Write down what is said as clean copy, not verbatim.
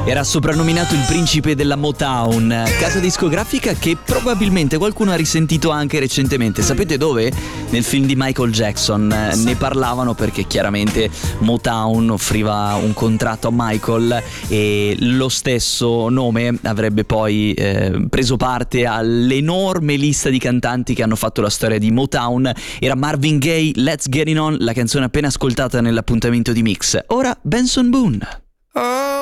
Era soprannominato il principe della Motown, casa discografica che probabilmente qualcuno ha risentito anche recentemente. Sapete dove? Nel film di Michael Jackson. Ne parlavano perché chiaramente Motown offriva un contratto a Michael e lo stesso nome avrebbe poi preso parte all'enorme lista di cantanti che hanno fatto la storia di Motown. Era Marvin Gaye, Let's Get It On, la canzone appena ascoltata nell'appuntamento di Mix. Ora Benson Boone.